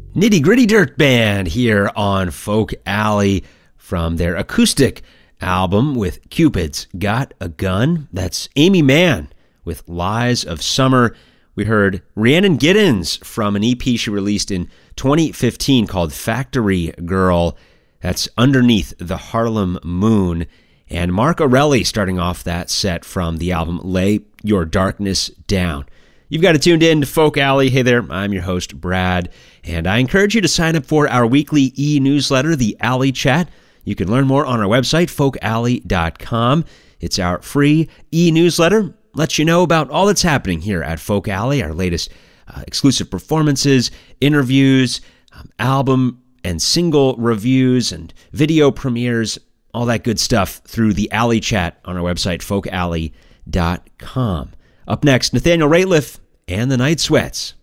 Nitty Gritty Dirt Band here on Folk Alley from their acoustic album with Cupid's Got a Gun. That's Amy Mann with Lies of Summer. We heard Rhiannon Giddens from an EP she released in 2015 called Factory Girl. That's Underneath the Harlem Moon. And Mark Orelli starting off that set from the album Lay Your Darkness Down. You've got it tuned in to Folk Alley. Hey there, I'm your host, Brad, and I encourage you to sign up for our weekly e-newsletter, The Alley Chat. You can learn more on our website, folkalley.com. It's our free e-newsletter. Lets you know about all that's happening here at Folk Alley, our latest exclusive performances, interviews, album and single reviews, and video premieres, all that good stuff through The Alley Chat on our website, folkalley.com. Up next, Nathaniel Rateliff and the Night Sweats.